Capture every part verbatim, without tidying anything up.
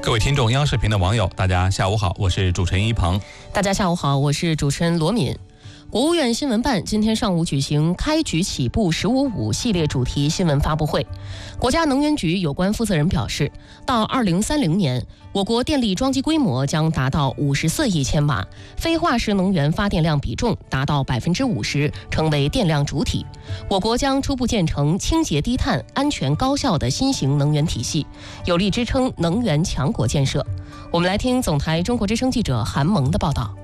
各位听众，央视频的网友，大家下午好，我是主持人一鹏。 大家下午好，我是主持人罗敏。国务院新闻办今天上午举行开局起步十五五系列主题新闻发布会。国家能源局有关负责人表示，到二零三零年，我国电力装机规模将达到五十四亿千瓦，非化石能源发电量比重达到百分之五十，成为电量主体。我国将初步建成清洁低碳、安全高效的新型能源体系，有力支撑能源强国建设。我们来听总台中国之声记者韩萌的报道。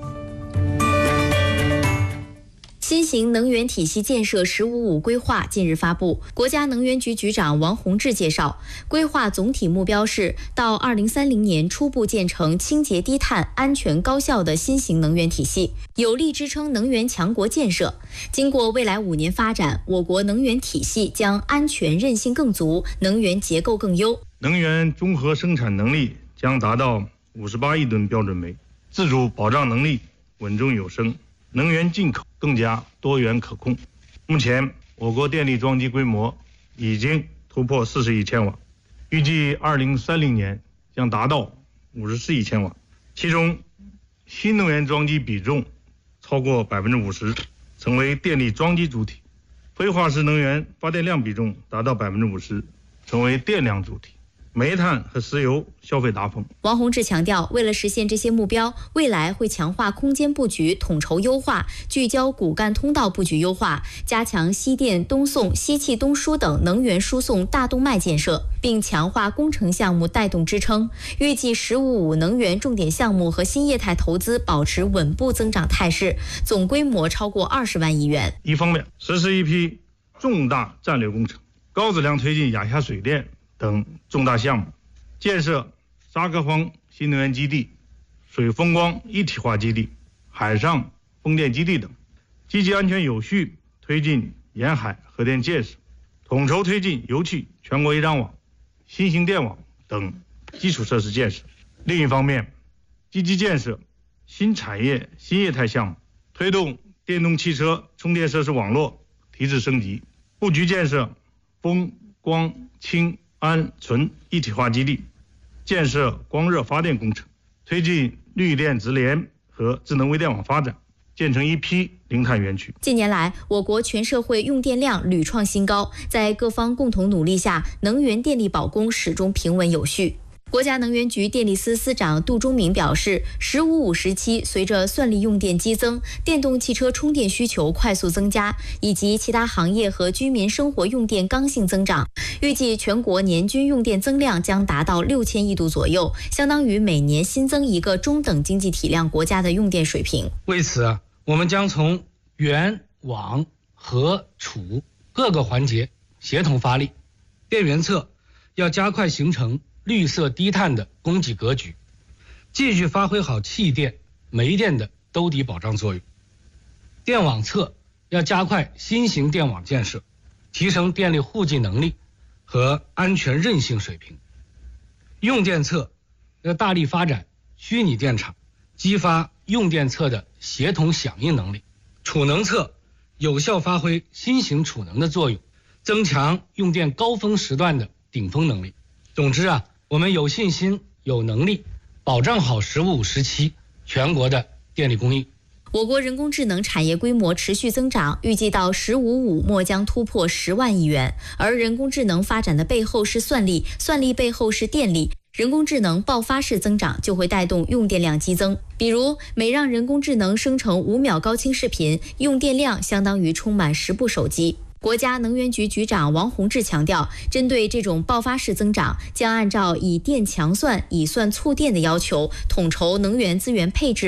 新型能源体系建设“十五五”规划近日发布，国家能源局局长王洪志介绍，规划总体目标是到二零三零年初步建成清洁低碳、安全高效的新型能源体系，有力支撑能源强国建设。经过未来五年发展，我国能源体系将安全韧性更足，能源结构更优， 能源综合生产能力将达到五十八亿吨标准煤，自主保障能力稳中有升，能源进口更加多元可控。目前我国电力装机规模已经突破四十亿千瓦，预计二零三零年将达到五十四亿千瓦，其中新能源装机比重超过百分之五十，成为电力装机主体；非化石能源发电量比重达到百分之五十，成为电量主体。煤炭和石油消费达峰。 王洪志强调，为了实现这些目标，未来会强化空间布局统筹优化，聚焦骨干通道布局优化，加强西电东送、西气东输等能源输送大动脉建设，并强化工程项目带动支撑。预计“十五五”能源重点项目和新业态投资保持稳步增长态势，总规模超过二十万亿元。 一方面，实施一批重大战略工程，高质量推进亚夏水电等重大项目，建设沙科荒新能源基地、水风光一体化基地、海上风电基地等，积极安全有序推进沿海核电建设，统筹推进油气全国一张网、新型电网等基础设施建设。另一方面，积极建设新产业新业态项目，推动电动汽车充电设施网络提质升级，布局建设风光氢安纯一体化基地，建设光热发电工程，推进绿电直联和智能微电网发展，建成一批零碳园区。 近年来，我国全社会用电量屡创新高，在各方共同努力下，能源电力保供始终平稳有序。国家能源局电力司司长杜忠明表示，“十五五”时期，随着算力用电激增、电动汽车充电需求快速增加，以及其他行业和居民生活用电刚性增长，预计全国年均用电增量将达到六千亿度左右，相当于每年新增一个中等经济体量国家的用电水平。 为此，我们将从源、网、和、储各个环节协同发力，电源侧要加快形成绿色低碳的供给格局，继续发挥好气电、煤电的兜底保障作用。电网侧要加快新型电网建设，提升电力户籍能力和安全韧性水平。用电侧要大力发展虚拟电厂，激发用电侧的协同响应能力。储能侧有效发挥新型储能的作用，增强用电高峰时段的顶峰能力。总之啊，我们有信心、有能力保障好“十五五”时期全国的电力供应。 我国人工智能产业规模持续增长，预计到“十五五”末将突破十万亿元。而人工智能发展的背后是算力，算力背后是电力。人工智能爆发式增长就会带动用电量激增。比如，每让人工智能生成五秒高清视频，用电量相当于充满十部手机。国家能源局局长王洪志强调，针对这种爆发式增长，将按照以电强算、以算促电的要求，统筹能源资源配置，